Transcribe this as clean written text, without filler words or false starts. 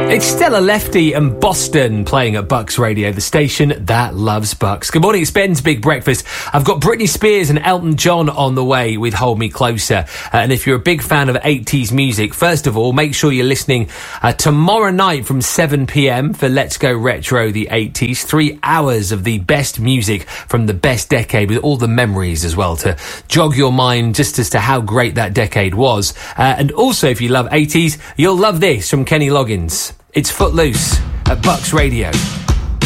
It's Stella Lefty and Boston playing at Bucks Radio, the station that loves Bucks. Good morning, it's Ben's Big Breakfast. I've got Britney Spears and Elton John on the way with Hold Me Closer. And if you're a big fan of 80s music, first of all, make sure you're listening tomorrow night from 7 p.m. for Let's Go Retro the 80s. 3 hours of the best music from the best decade with all the memories as well to jog your mind just as to how great that decade was. And also, if you love 80s, you'll love this from Kenny Loggins. It's Footloose at Bucks Radio.